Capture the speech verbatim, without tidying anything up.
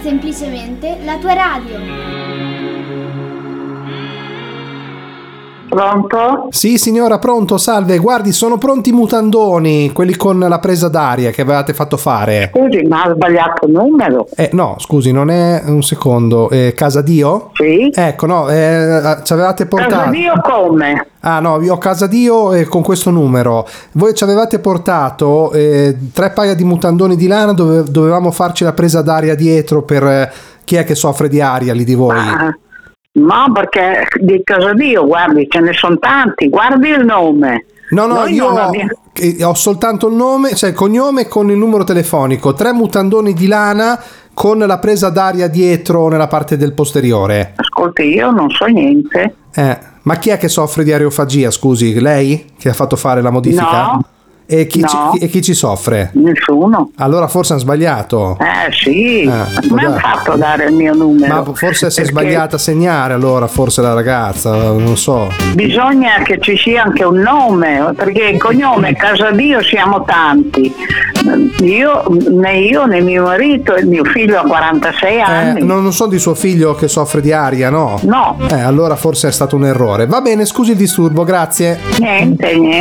semplicemente la tua radio. Pronto? Sì signora, pronto, salve, guardi, sono pronti i mutandoni, quelli con la presa d'aria che avevate fatto fare. Scusi, ma ha sbagliato il numero? Eh no, scusi, non è un secondo, eh, Casa Dio? Sì. Ecco, no, eh, ci avevate portato... Casa Dio come? Ah no, io ho Casa Dio e con questo numero. Voi ci avevate portato eh, tre paia di mutandoni di lana dove dovevamo farci la presa d'aria dietro per eh, chi è che soffre di aria lì di voi. Ah. No, perché di Casa Dio, guardi, ce ne sono tanti, guardi il nome. No, no, Noi io non ho, abbiamo... ho soltanto il nome, cioè il cognome con il numero telefonico, tre mutandoni di lana con la presa d'aria dietro nella parte del posteriore. Ascolti, io non so niente. Eh, ma chi è che soffre di aerofagia, scusi? Lei? Che ha fatto fare la modifica? No. E chi, No. ci, e chi ci soffre? Nessuno. Allora forse hanno sbagliato. Eh sì, Eh, come ha fatto a dare il mio numero? Ma forse si è Perché sbagliata a segnare allora, forse la ragazza, non so. bisogna che ci sia anche un nome, perché il cognome Casa Dio siamo tanti. Io, né io né mio marito, e mio figlio ha quarantasei anni. Eh, non, non so di suo figlio che soffre di aria, no? No. Eh, allora forse è stato un errore. Va bene, scusi il disturbo, grazie. Niente, niente.